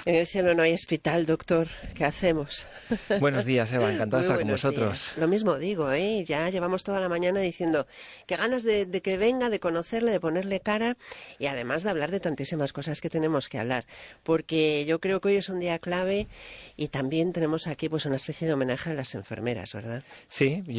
En el cielo no hay hospital, doctor. ¿Qué hacemos? Buenos días, Eva. Encantado de estar con vosotros. Días. Lo mismo digo, ¿eh? Ya llevamos toda la mañana diciendo qué ganas de que venga, de conocerle, de ponerle cara y además de hablar de tantísimas cosas que tenemos que hablar. Porque yo creo que hoy es un día clave y también tenemos aquí pues una especie de homenaje a las enfermeras, ¿verdad? Sí,